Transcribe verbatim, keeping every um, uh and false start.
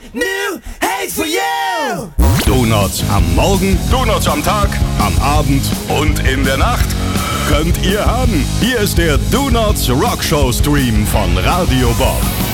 new hate for you. Donuts am Morgen, Donuts am Tag, am Abend und in der Nacht. Könnt ihr haben. Hier ist der Donuts Rockshow Stream von Radio Bob.